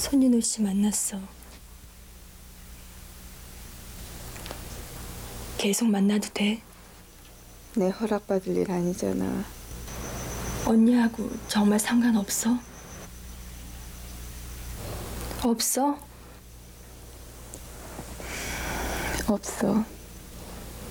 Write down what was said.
손윤호 씨 만났어. 계속 만나도 돼? 내 허락받을 일 아니잖아. 언니하고 정말 상관없어? 없어? 없어.